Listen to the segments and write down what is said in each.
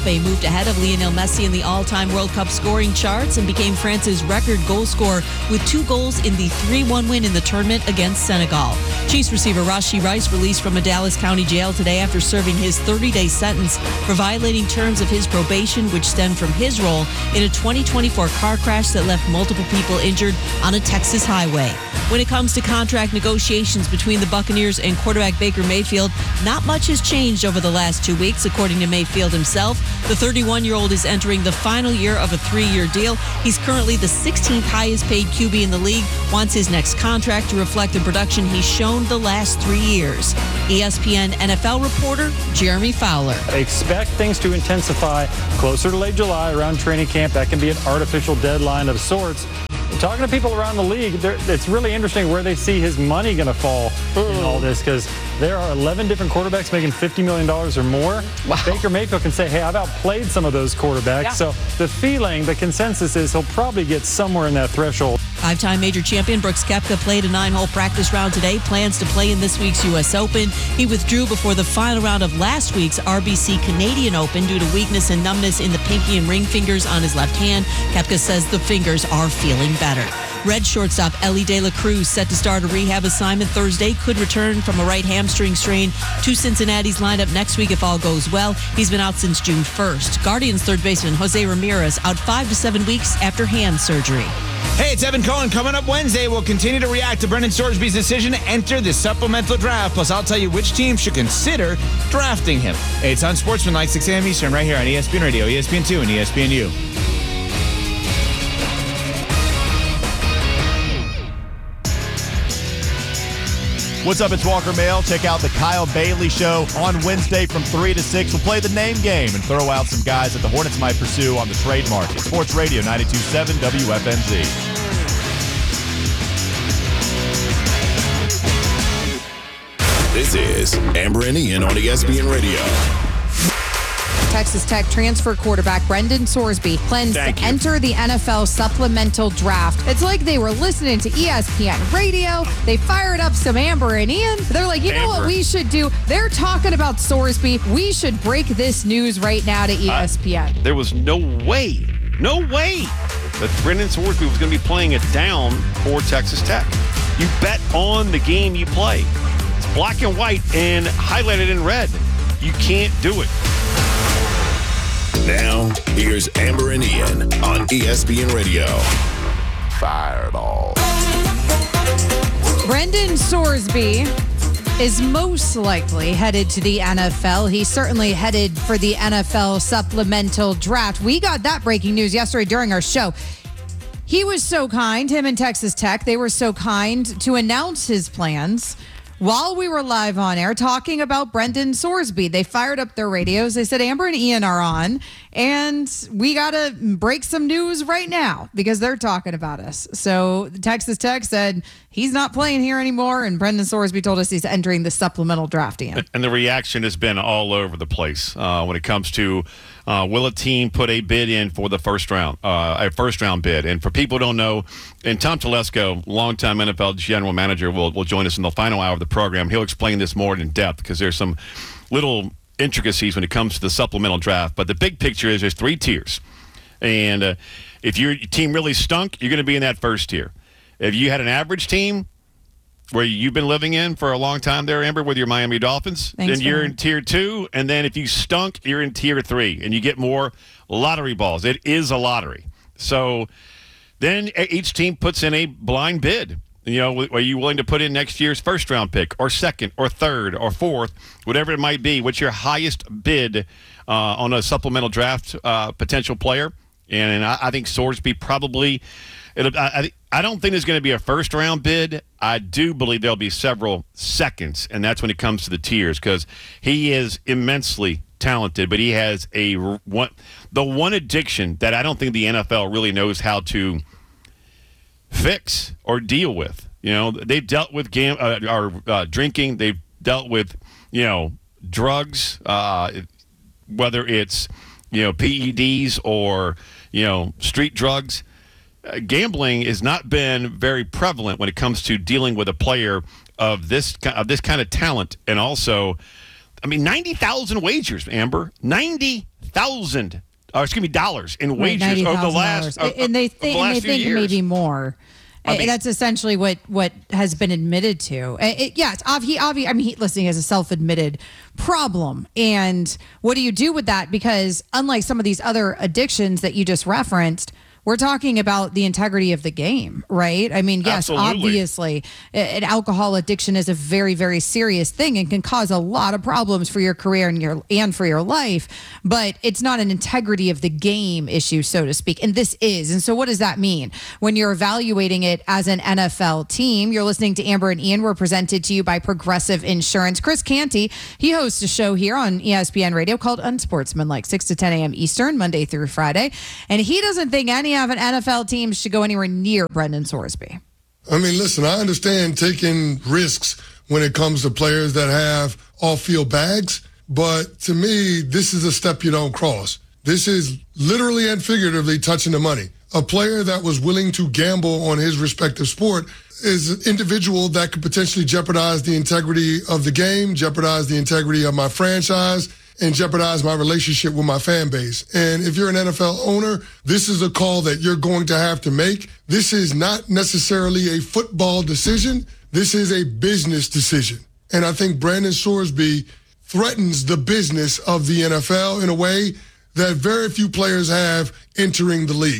Mbappe moved ahead of Lionel Messi in the all-time World Cup scoring charts and became France's record goal scorer with 2 goals in the 3-1 win in the tournament against Senegal. Chiefs receiver Rashee Rice released from a Dallas County jail today after serving his 30-day sentence for violating terms of his probation, which stemmed from his role in a 2024 car crash that left multiple people injured on a Texas highway. When it comes to contract negotiations between the Buccaneers and quarterback Baker Mayfield, not much has changed over the last 2 weeks, according to Mayfield himself. The 31-year-old is entering the final year of a 3-year deal. He's currently the 16th highest paid QB in the league, wants his next contract to reflect the production he's shown the last 3 years. ESPN NFL reporter Jeremy Fowler. Expect things to intensify closer to late July around training camp. That can be an artificial deadline of sorts. Talking to people around the league, it's really interesting where they see his money going to fall in all this, because there are 11 different quarterbacks making $50 million or more. Wow. Baker Mayfield can say, hey, I've outplayed some of those quarterbacks. Yeah. So the consensus is he'll probably get somewhere in that threshold. 5-time major champion Brooks Koepka played a 9-hole practice round today. Plans to play in this week's U.S. Open. He withdrew before the final round of last week's RBC Canadian Open due to weakness and numbness in the pinky and ring fingers on his left hand. Koepka says the fingers are feeling better. Red shortstop Elly De La Cruz, set to start a rehab assignment Thursday, could return from a right hamstring strain to Cincinnati's lineup next week if all goes well. He's been out since June 1st. Guardians third baseman Jose Ramirez out 5 to 7 weeks after hand surgery. Hey, it's Evan Cohen. Coming up Wednesday, we'll continue to react to Brendan Sorsby's decision to enter the supplemental draft. Plus, I'll tell you which team should consider drafting him. Hey, it's Unsportsmanlike, 6 a.m. Eastern, right here on ESPN Radio, ESPN2, and ESPNU. What's up? It's Walker Mail. Check out the Kyle Bailey Show on Wednesday from 3 to 6. We'll play the name game and throw out some guys that the Hornets might pursue on the trade market. Sports Radio 92.7 WFNZ. This is Amber and Ian on ESPN Radio. Texas Tech transfer quarterback Brendan Sorsby plans to enter the NFL supplemental draft. It's like they were listening to ESPN Radio. They fired up some Amber and Ian. They're like, you know what we should do? They're talking about Sorsby. We should break this news right now to ESPN. There was no way that Brendan Sorsby was going to be playing it down for Texas Tech. You bet on the game you play. It's black and white and highlighted in red. You can't do it. Now, here's Amber and Ian on ESPN Radio. Fireball. Brendan Sorsby is most likely headed to the NFL. He's certainly headed for the NFL supplemental draft. We got that breaking news yesterday during our show. He was so kind, him and Texas Tech, they were so kind to announce his plans while we were live on air talking about Brendan Sorsby. They fired up their radios. They said, Amber and Ian are on, and we got to break some news right now because they're talking about us. So Texas Tech said he's not playing here anymore, and Brendan Sorsby told us he's entering the supplemental draft. Ian. And the reaction has been all over the place when it comes to will a team put a bid in for the first round bid. And for people who don't know, and Tom Telesco, longtime NFL general manager, will join us in the final hour of the program. He'll explain this more in depth because there's some little intricacies when it comes to the supplemental draft. But the big picture is there's 3 tiers. And if your team really stunk, you're going to be in that first tier. If you had an average team where you've been living in for a long time there, Amber, with your Miami Dolphins, then you're in tier 2. And then if you stunk, you're in tier 3. And you get more lottery balls. It is a lottery. So then each team puts in a blind bid. You know, are you willing to put in next year's first round pick or second or third or fourth, whatever it might be? What's your highest bid on a supplemental draft potential player? And I think Sorsby probably I don't think there's going to be a first round bid. I do believe there'll be several seconds, and that's when it comes to the tiers because he is immensely talented, but he has the one addiction that I don't think the NFL really knows how to fix or deal with. You know, they've dealt with drinking. They've dealt with, drugs, whether it's, PEDs or, street drugs. Gambling has not been very prevalent when it comes to dealing with a player of this kind of talent, and also 90,000 wagers, Amber. 90,000. Dollars in wagers over the last and they think years. maybe more. That's essentially what has been admitted to. It's listen, he has a self-admitted problem. And what do you do with that? Because unlike some of these other addictions that you just referenced, we're talking about the integrity of the game, right? I mean, yes, Absolutely. Obviously, an alcohol addiction is a very, very serious thing and can cause a lot of problems for your career and for your life. But it's not an integrity of the game issue, so to speak. And this is. And so what does that mean? When you're evaluating it as an NFL team, you're listening to Amber and Ian. We're presented to you by Progressive Insurance. Chris Canty, he hosts a show here on ESPN Radio called Unsportsmanlike, 6 to 10 a.m. Eastern, Monday through Friday. And he doesn't think any of an NFL team should go anywhere near Brendan Sorsby. I mean, listen, I understand taking risks when it comes to players that have off-field bags, but to me, this is a step you don't cross. This is literally and figuratively touching the money. A player that was willing to gamble on his respective sport is an individual that could potentially jeopardize the integrity of the game, jeopardize the integrity of my franchise, and jeopardize my relationship with my fan base. And if you're an NFL owner, this is a call that you're going to have to make. This is not necessarily a football decision. This is a business decision. And I think Brandon Sorsby threatens the business of the NFL in a way that very few players have entering the league.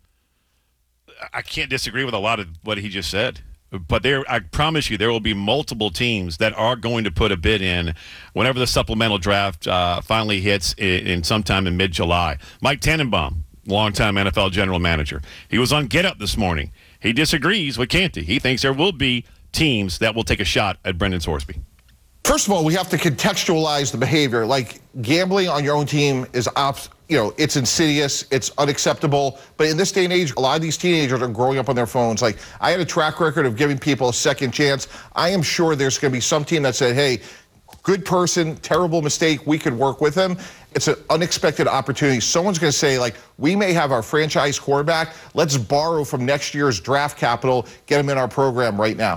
I can't disagree with a lot of what he just said. But I promise you, there will be multiple teams that are going to put a bid in whenever the supplemental draft finally hits in sometime in mid-July. Mike Tannenbaum, longtime NFL general manager, he was on Get Up this morning. He disagrees with Canty. He thinks there will be teams that will take a shot at Brendan Sorsby. First of all, we have to contextualize the behavior. Like, gambling on your own team is it's insidious, it's unacceptable. But in this day and age, a lot of these teenagers are growing up on their phones. Like, I had a track record of giving people a second chance. I am sure there's going to be some team that said, hey, good person, terrible mistake, we could work with him. It's an unexpected opportunity. Someone's going to say, like, we may have our franchise quarterback. Let's borrow from next year's draft capital, get him in our program right now.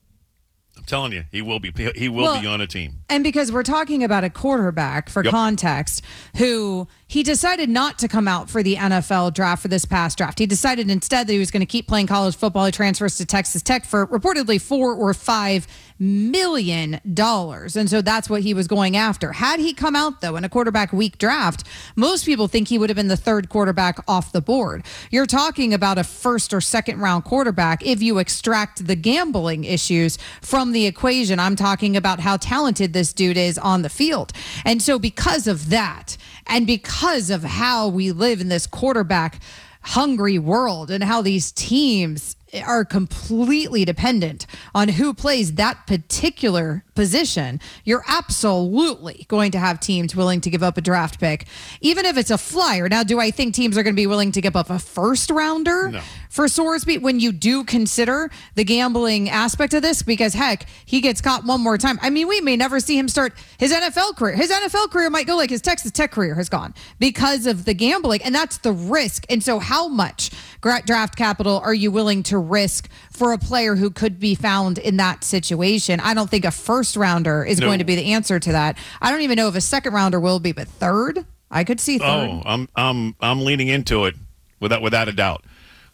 I'm telling you, he will be on a team. And because we're talking about a quarterback, for context, who he decided not to come out for the NFL draft for this past draft. He decided instead that he was going to keep playing college football. He transfers to Texas Tech for reportedly $4 or $5 million. And so that's what he was going after. Had he come out, though, in a quarterback weak draft, most people think he would have been the third quarterback off the board. You're talking about a first or second round quarterback if you extract the gambling issues from the equation. I'm talking about how talented this dude is on the field. And so because of that, and because of how we live in this quarterback hungry world and how these teams are completely dependent on who plays that particular position, you're absolutely going to have teams willing to give up a draft pick, even if it's a flyer. Now, do I think teams are going to be willing to give up a first rounder for Sorsby when you do consider the gambling aspect of this? Because, heck, he gets caught one more time. I mean, we may never see him start his NFL career. His NFL career might go like his Texas Tech career has gone because of the gambling, and that's the risk. And so how much draft capital are you willing to risk for a player who could be found in that situation? I don't think a first rounder is going to be the answer to that. I don't even know if a second rounder will be, but third, I could see third. I'm leaning into it without a doubt.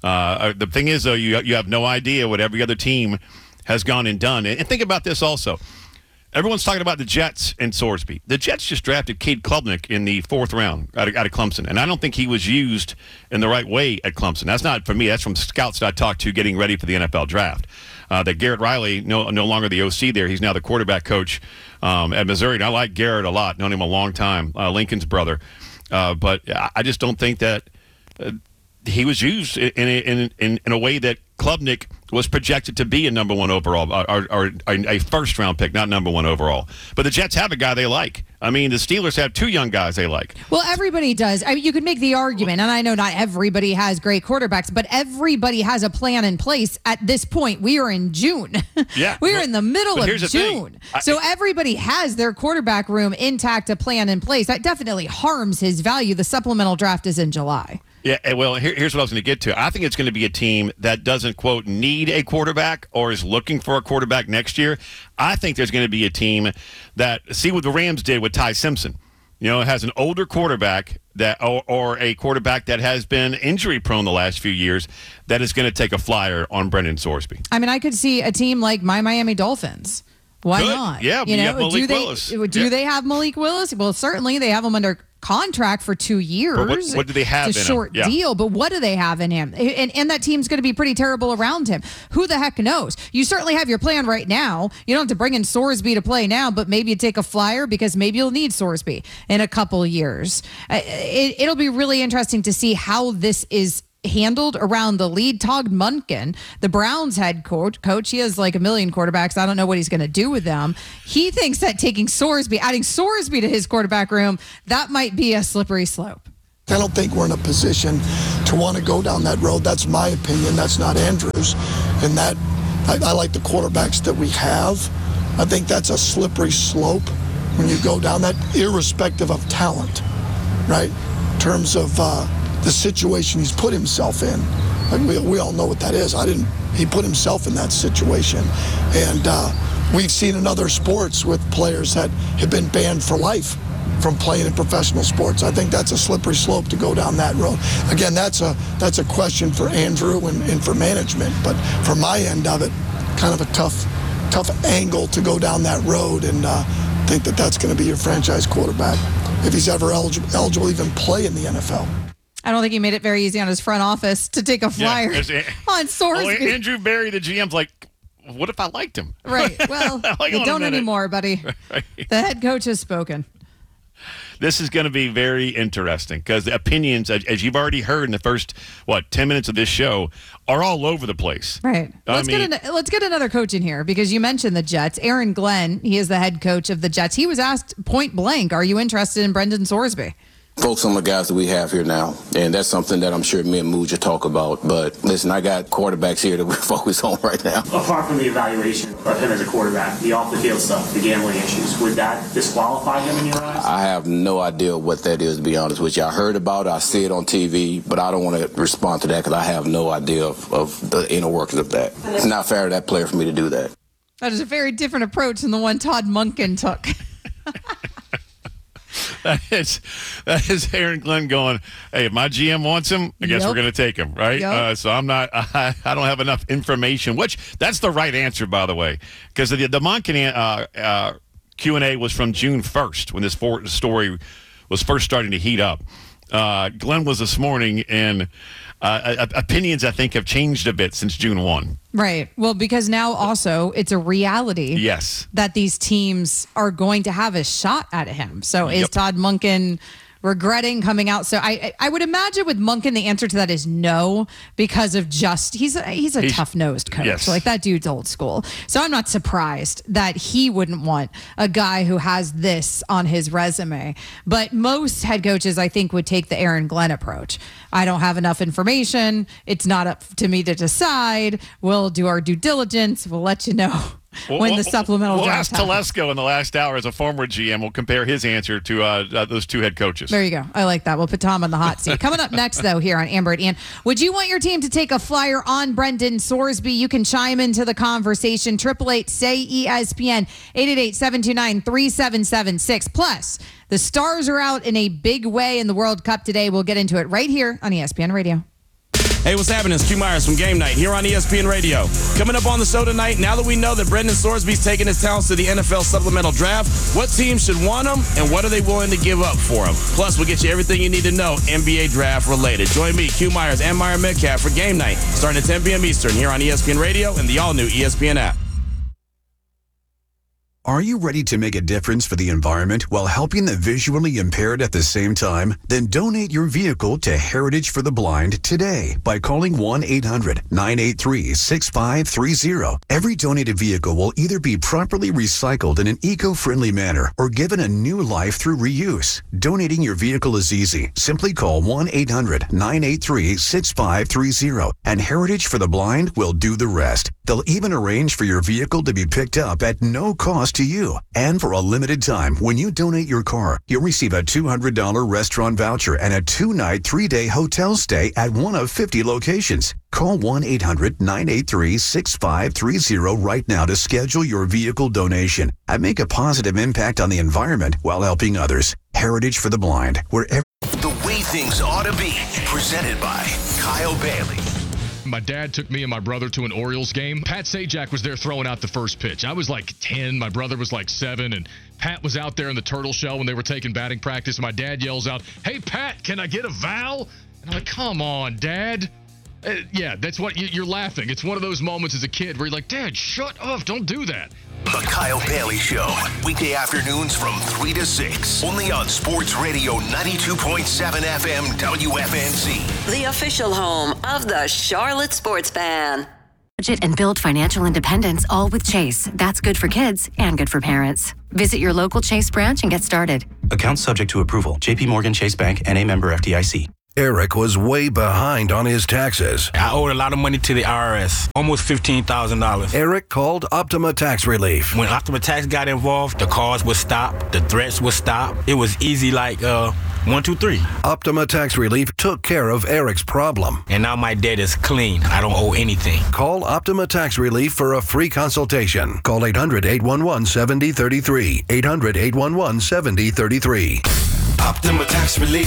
The thing is, though, you have no idea what every other team has gone and done. And think about this also. Everyone's talking about the Jets and Sorsby. The Jets just drafted Cade Klubnik in the 4th round out of Clemson, and I don't think he was used in the right way at Clemson. That's not from me. That's from scouts that I talked to getting ready for the NFL draft. That Garrett Riley, no longer the OC there. He's now the quarterback coach at Missouri. And I like Garrett a lot. Known him a long time. Lincoln's brother. But I just don't think that he was used in a way that Klubnik was projected to be a number 1 overall, or a first-round pick, not number 1 overall. But the Jets have a guy they like. I mean, the Steelers have 2 young guys they like. Well, everybody does. I mean, you could make the argument, and I know not everybody has great quarterbacks, but everybody has a plan in place at this point. We are in June. Yeah. We are in the middle of June. Thing. So everybody has their quarterback room intact, a plan in place. That definitely harms his value. The supplemental draft is in July. Yeah, well, here's what I was going to get to. I think it's going to be a team that doesn't, quote, need a quarterback or is looking for a quarterback next year. I think there's going to be a team that, see what the Rams did with Ty Simpson. It has an older quarterback or a quarterback that has been injury prone the last few years that is going to take a flyer on Brendan Sorsby. I mean, I could see a team like my Miami Dolphins. Why Good. not? Yeah, you have Malik Willis. Do they have Malik Willis? Well, certainly they have him under contract for 2 years. But what do they have in him? It's a short deal, but what do they have in him? And that team's going to be pretty terrible around him. Who the heck knows? You certainly have your plan right now. You don't have to bring in Sorsby to play now, but maybe you take a flyer because maybe you'll need Sorsby in a couple of years. It'll be really interesting to see how this is handled around the lead. Todd Monken, the Browns head coach, he has like a million quarterbacks. I don't know what he's going to do with them. He thinks that adding Sorsby to his quarterback room, that might be a slippery slope. I don't think we're in a position to want to go down that road. That's my opinion. That's not Andrew's. And that I like the quarterbacks that we have. I think that's a slippery slope when you go down that, irrespective of talent, right? In terms of the situation he's put himself in. We all know what that is. He put himself in that situation. And we've seen in other sports with players that have been banned for life from playing in professional sports. I think that's a slippery slope to go down that road. Again, that's a question for Andrew and for management. But from my end of it, kind of a tough angle to go down that road and think that that's going to be your franchise quarterback if he's ever eligible to even play in the NFL. I don't think he made it very easy on his front office to take a flyer on Sorsby. Andrew Berry, the GM's like, what if I liked him? Right. Well, you don't anymore, buddy. Right. The head coach has spoken. This is going to be very interesting because the opinions, as you've already heard in the first, 10 minutes of this show, are all over the place. Right. Let's get another coach in here because you mentioned the Jets. Aaron Glenn, he is the head coach of the Jets. He was asked point blank, are you interested in Brendan Sorsby? Focus on the guys that we have here now, and that's something that I'm sure me and Muja talk about. But listen, I got quarterbacks here that we focus on right now. Apart from the evaluation of him as a quarterback, the off-the-field stuff, the gambling issues, would that disqualify him in your eyes? I have no idea what that is, to be honest with you. I heard about it, I see it on TV, but I don't want to respond to that because I have no idea of the inner workings of that. It's not fair to that player for me to do that. That is a very different approach than the one Todd Monken took. That is Aaron Glenn going, hey, if my GM wants him, I guess we're going to take him, right? Yep. So I don't have enough information, which that's the right answer, by the way, because the Monken Q&A was from June 1st when this story was first starting to heat up. Glenn was this morning, and opinions, I think, have changed a bit since June 1. Right. Well, because now also it's a reality that these teams are going to have a shot at him. So is Todd Monken regretting coming out? So I would imagine with Monken, the answer to that is no, because of he's a tough-nosed coach. Yes. Like that dude's old school. So I'm not surprised that he wouldn't want a guy who has this on his resume. But most head coaches, I think, would take the Aaron Glenn approach. I don't have enough information. It's not up to me to decide. We'll do our due diligence. We'll let you know when the supplemental draft happens. We'll ask Telesco in the last hour as a former GM. We'll compare his answer to those two head coaches. There you go. I like that. We'll put Tom on the hot seat. Coming up next, though, here on Amber and Ian, would you want your team to take a flyer on Brendan Sorsby? You can chime into the conversation. 888-SAY-ESPN, 888-729-3776. Plus, the Stars are out in a big way in the World Cup today. We'll get into it right here on ESPN Radio. Hey, what's happening? It's Q Myers from Game Night here on ESPN Radio. Coming up on the show tonight, now that we know that Brendan Sorsby's taking his talents to the NFL supplemental draft, what teams should want him and what are they willing to give up for him? Plus, we'll get you everything you need to know NBA draft related. Join me, Q Myers, and Meyer Metcalf for Game Night, starting at 10 p.m. Eastern here on ESPN Radio and the all-new ESPN app. Are you ready to make a difference for the environment while helping the visually impaired at the same time? Then donate your vehicle to Heritage for the Blind today by calling 1-800-983-6530. Every donated vehicle will either be properly recycled in an eco-friendly manner or given a new life through reuse. Donating your vehicle is easy. Simply call 1-800-983-6530 and Heritage for the Blind will do the rest. They'll even arrange for your vehicle to be picked up at no cost close to you. And for a limited time, when you donate your car, you'll receive a $200 restaurant voucher and a 2-night, 3-day hotel stay at one of 50 locations. Call 1-800-983-6530 right now to schedule your vehicle donation and make a positive impact on the environment while helping others. Heritage for the Blind, wherever. The way things ought to be. Presented by Kyle Bailey. My dad took me and my brother to an Orioles game. Pat Sajak was there throwing out the first pitch. I was like 10. My brother was like 7. And Pat was out there in the turtle shell when they were taking batting practice. My dad yells out, "Hey, Pat, can I get a vowel?" And I'm like, "Come on, Dad." Yeah, that's what you're laughing. It's one of those moments as a kid where you're like, "Dad, shut up. Don't do that." The Kyle Bailey Show. Weekday afternoons from 3 to 6. Only on Sports Radio 92.7 FM WFNZ. The official home of the Charlotte Sports Fan. Budget and build financial independence, all with Chase. That's good for kids and good for parents. Visit your local Chase branch and get started. Account subject to approval. JP Morgan Chase Bank, N.A. member FDIC. Eric was way behind on his taxes. I owed a lot of money to the IRS, almost $15,000. Eric called Optima Tax Relief. When Optima Tax got involved, the calls would stop, the threats would stop. It was easy like 1, 2, 3. Optima Tax Relief took care of Eric's problem. And now my debt is clean. I don't owe anything. Call Optima Tax Relief for a free consultation. Call 800-811-7033. 800-811-7033. Optima Tax Relief.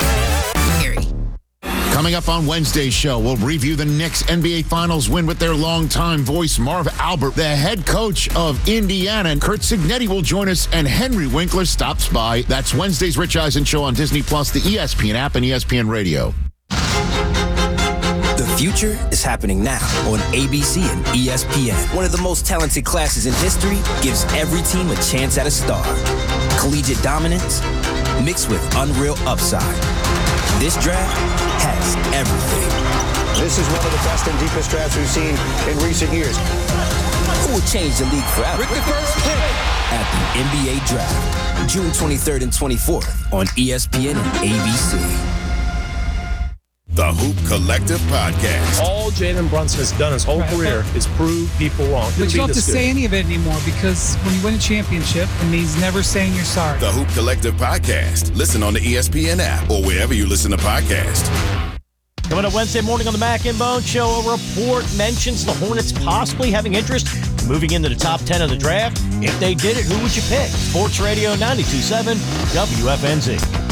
Coming up on Wednesday's show, we'll review the Knicks NBA Finals win with their longtime voice, Marv Albert, the head coach of Indiana. And Kurt Signetti will join us, and Henry Winkler stops by. That's Wednesday's Rich Eisen Show on Disney+, the ESPN app, and ESPN Radio. The future is happening now on ABC and ESPN. One of the most talented classes in history gives every team a chance at a star. Collegiate dominance mixed with unreal upside. This draft has everything. This is one of the best and deepest drafts we've seen in recent years. Who will change the league forever? With the first pick at the NBA Draft, June 23rd and 24th on ESPN and ABC. The Hoop Collective Podcast. All Jalen Brunson has done his whole career is prove people wrong. But you don't have to say any of it anymore, because when you win a championship, it means never saying you're sorry. The Hoop Collective Podcast. Listen on the ESPN app or wherever you listen to podcasts. Coming up Wednesday morning on the Mac and Bone Show, a report mentions the Hornets possibly having interest moving into the top 10 of the draft. If they did it, who would you pick? Sports Radio 92.7 WFNZ.